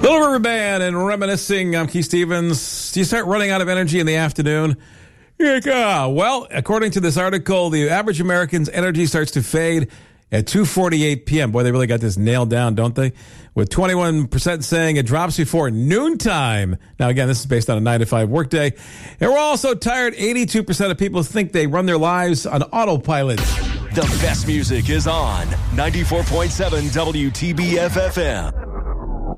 Little River Band and Reminiscing. I'm Keith Stevens. Do you start running out of energy in the afternoon? Well, according to this article, the average American's energy starts to fade at 2:48 p.m. Boy, they really got this nailed down, don't they? With 21% saying it drops before noontime. Now, again, this is based on a 9-to-5 workday. And we're also tired. 82% of people think they run their lives on autopilot. The best music is on 94.7 WTBF-FM.